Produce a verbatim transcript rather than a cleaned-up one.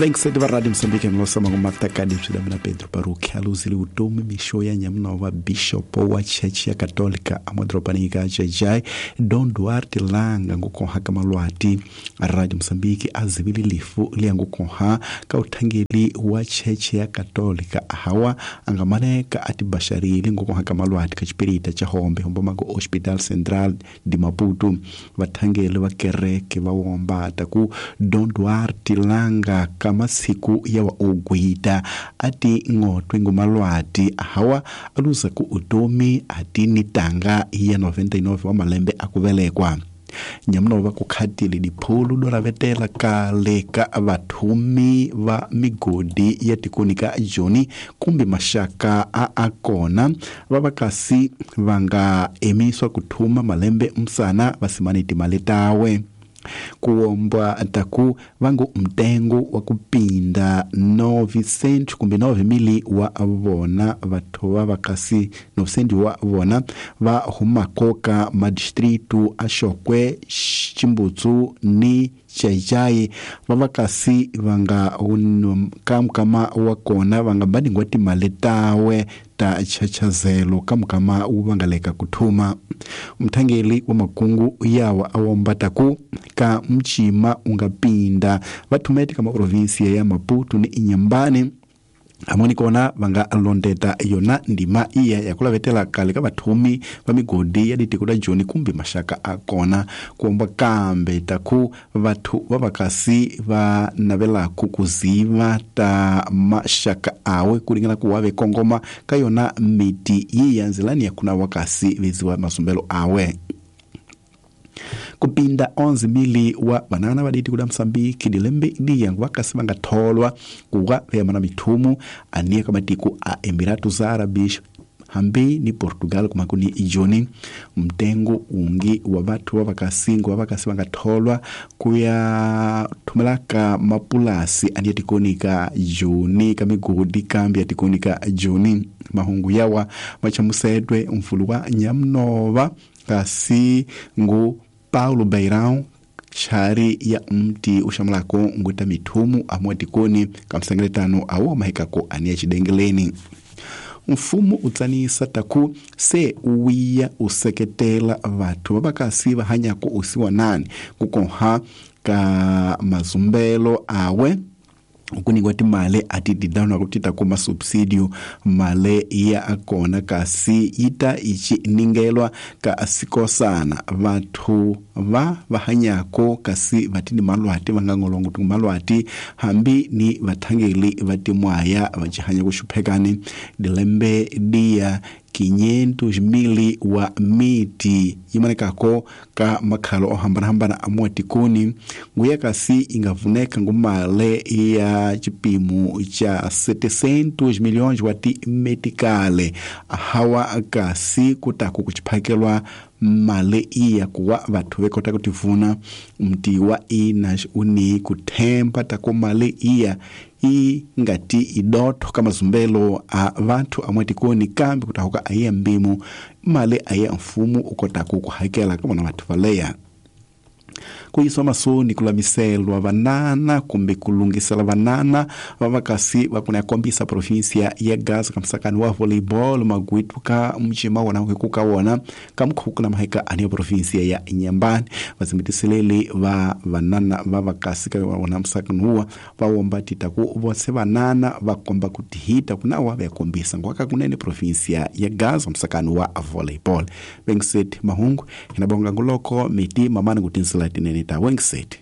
Vengsete va Radio Msambiki mlosama kumatakadi mshidamina Pedro Paruki haluzili utumi misho ya nyamna wa Bishop wa Chechi ya Katolika amadropanika Jai Don Duarte Langa nguko haka maluati Radio Msambiki azibili lifu liya nguko ha kautangili wa Chechi ya Katolika hawa angamaneka ati basharili nguko haka maluati kachipirita cha hombe hombo mago Hospital Central di Maputo watangili wa kereke wa wombata ku Don Duarte Langa kama siku ya wa ugwida ati ngotwe ngumalwati hawa aluza ku utomi ati nitanga ya noventa e nove wa malembe akubelekwa nyamno bakukhatile dipulu dola vetela kaleka abathumi va migodi ya tikonika Joni kumbi mashaka a akona babakasi vanga emiswa kuthuma malembe msana basimaniti maletawe kuomba ataku vangu mtengo wa kupinda nove cento kumbi nove mili wa avona vatoa vakasi nove cento wa avona va humakoka madistritu ashokwe Chimbutsu ni Chaichai vavakasi vanga un kamkama wakona vanga badingwati maletawe ta chachazelo kamkama uvangaleka kuthuma mthangeli wa makungu yawa awombataku ka mchima ungapinda vathumeti kama provinsia ya Maputo ni Inyambane amoni kona vanga alondeta yona ndima iya ya kula vetela kale kabathumi bamigodi ya ditikuda Joni kumbi mashaka akona kuomba kambe taku vathu vabakasi va navela kukuziva ta mashaka awe kulingana kuwawe kongoma kayona miti yiyanzilani ya kuna wakasi viziwa masumbelo awe kupinda onze mili wa banana baditi kuda Msambiki dilembe ndi yangu wakasi vanga tholwa kuwa vema na mithumu ania kamatiku a Emiratos Árabes hambi ni Portugal kumakuni Joni mtengo ungi wa vatu wa vakasingu wa vakasi vanga tholwa kuya tumelaka mapulasi ania tikonika Joni kamigodi kambi ya tikonika Joni mahungu yawa machamusedwe mfulu wa Nyamnova kasi ngu Paulo Beirão shari ya mti ushamlako nguta mithumu amwatikoni kamsangiletano awo mahikako ania chidengeleni mfumu utsanisa taku se uwiya useketela vatu vabakasi vahanyako usiwa nani kukonha ka mazumbelo awe ukunigwati male ati didana kutita kuma subsidio male ya akona kasi ita ichi ningelwa ka asikosana vatu va vahanyako kasi vatini malwati vangangolongo tu malwati hambi ni vathangeli vatimwaya vachihanya kushuphekani dilembe dia quinhentos mili wa miti yimanekako ka makhalo ohambana hambana amwatikuni nguya kasi ingavuneka ngumale ya chipimu cha setecentos milhões wati metikale hawa kasi kutaku kuchiphakelwa male iya kuwa vatu vekota kutivuna mti wa inash uni kuthemba tako male iya i ngati idoto kama zumbelo a vatu amwatikoni kambi kutahuka aya mbimu male aya mfumu ukotaku kuhakela kama na vatu valeya kuyisoma soni kulamiselwa vanana kumbe kulungisela vanana vavakasi vakuna kombisa provinsia ya Gaza kamsakani wa volleyball magwitu ka mchima wana kuka wana kamkhuku na maheka ani provinsia ya Inyambane vazimitiselele va vanana vavakasi ka wana msakani huwa vawombati taku vose vanana vakomba kutihita kuna wa vakombisa ngwaka kunene provinsia ya Gaza msakani wa volleyball Vengsete mahungu inabonga nguloko miti mamani kutinzila tinene ta Vengsete